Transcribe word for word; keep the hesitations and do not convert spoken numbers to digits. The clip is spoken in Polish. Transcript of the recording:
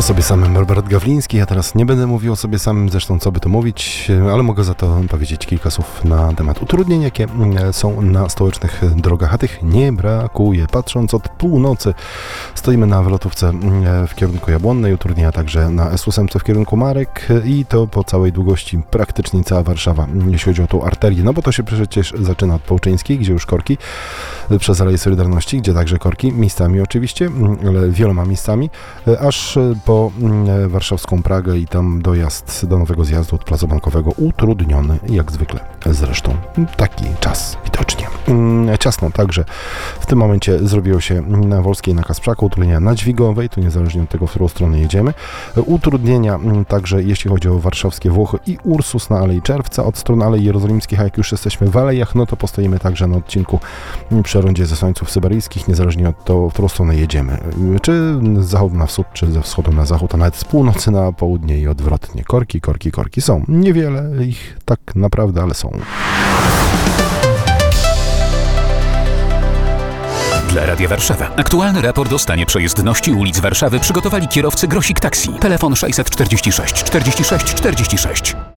sobie samym Robert Gawliński. Ja teraz nie będę mówił o sobie samym, zresztą co by to mówić, ale mogę za to powiedzieć kilka słów na temat utrudnień, jakie są na stołecznych drogach, a tych nie brakuje. Patrząc od północy, stoimy na wylotówce w kierunku Jabłonnej, utrudnienia także na S osiem w kierunku Marek i to po całej długości praktycznie cała Warszawa, jeśli chodzi o tą arterię, no bo to się przecież zaczyna od Połczyńskiej, gdzie już korki, przez Aleję Solidarności, gdzie także korki, miejscami oczywiście, ale wieloma miejscami, aż po warszawską Pragę i tam dojazd do nowego zjazdu od Placu Bankowego utrudniony, jak zwykle zresztą. Taki czas widocznie. Ciasno także w tym momencie zrobiło się na Wolskiej, na Kasprzaku, utrudnienia na Dźwigowej, tu niezależnie od tego, w którą stronę jedziemy. Utrudnienia także jeśli chodzi o warszawskie Włochy i Ursus na Alei Czerwca, od strony Alei Jerozolimskich, a jak już jesteśmy w Alejach, no to postoimy także na odcinku przy rondzie Zesłańców Syberyjskich, niezależnie od tego, w którą stronę jedziemy. Czy z zachodu na wschód, czy ze wschodu na zachód, a nawet z północy na południe i odwrotnie. Korki, korki, korki są. Niewiele ich tak naprawdę, ale są. Dla Radia Warszawa. Aktualny raport o stanie przejezdności ulic Warszawy przygotowali kierowcy Grosik Taxi. Telefon sześćset czterdzieści sześć czterdzieści sześć czterdzieści sześć.